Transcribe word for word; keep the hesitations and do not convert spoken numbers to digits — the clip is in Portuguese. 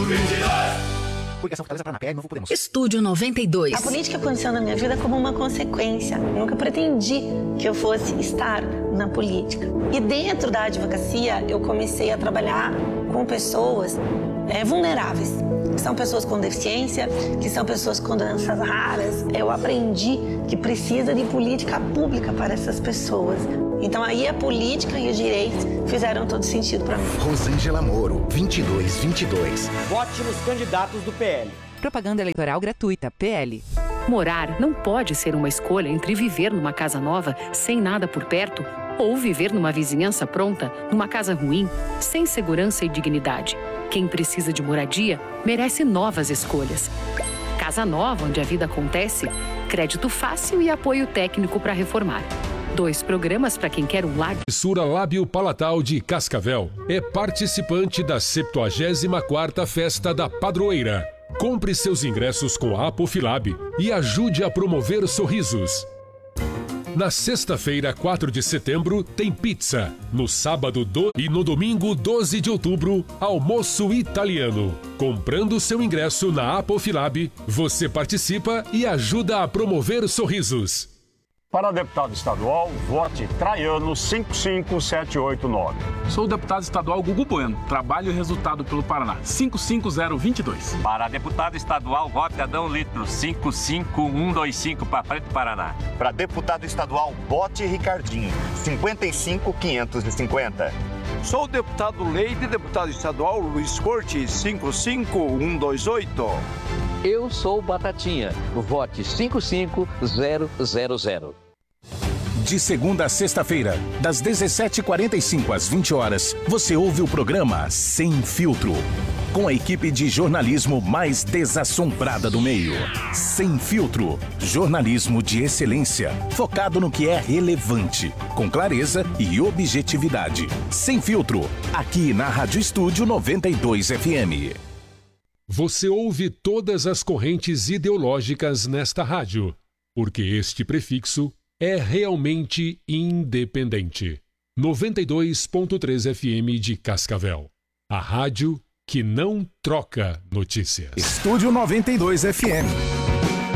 Publicação Fortaleza Paraná, P L, Novo Podemos. Estúdio noventa e dois. A política aconteceu na minha vida como uma consequência. Eu nunca pretendi que eu fosse estar na política. E dentro da advocacia, eu comecei a trabalhar com pessoas é, vulneráveis. Que são pessoas com deficiência, que são pessoas com doenças raras. Eu aprendi que precisa de política pública para essas pessoas. Então aí a política e os direitos fizeram todo sentido para mim. Rosângela Moro, vinte e dois vinte e dois. Vote nos candidatos do P L. Propaganda eleitoral gratuita, P L. Morar não pode ser uma escolha entre viver numa casa nova, sem nada por perto, ou viver numa vizinhança pronta, numa casa ruim, sem segurança e dignidade. Quem precisa de moradia merece novas escolhas. Casa nova, onde a vida acontece, crédito fácil e apoio técnico para reformar. Dois programas para quem quer um lar. Fissura lábio-palatal de Cascavel é participante da septuagésima quarta Festa da Padroeira. Compre seus ingressos com a Apofilab e ajude a promover sorrisos. Na sexta-feira, quatro de setembro, tem pizza. No sábado do... e no domingo, doze de outubro, almoço italiano. Comprando seu ingresso na Apofilab, você participa e ajuda a promover sorrisos. Para deputado estadual, vote Traiano cinco cinco sete oito nove. Sou o deputado estadual Gugu Bueno. Trabalho e resultado pelo Paraná. cinco cinco zero dois dois. Para deputado estadual, vote Adão Litro. cinco cinco um dois cinco para Preto Paraná. Para deputado estadual, vote Ricardinho. cinquenta e cinco quinhentos e cinquenta. Sou o deputado Leite, deputado estadual Luiz Corte. cinco cinco um dois oito. Eu sou Batatinha. Vote cinco cinco zero zero zero. De segunda a sexta-feira, das dezessete e quarenta e cinco às vinte horas, você ouve o programa Sem Filtro, com a equipe de jornalismo mais desassombrada do meio. Sem Filtro, jornalismo de excelência, focado no que é relevante, com clareza e objetividade. Sem Filtro, aqui na Rádio Estúdio noventa e dois F M. Você ouve todas as correntes ideológicas nesta rádio, porque este prefixo é realmente independente. noventa e dois ponto três F M de Cascavel. A rádio que não troca notícias. Estúdio noventa e dois F M.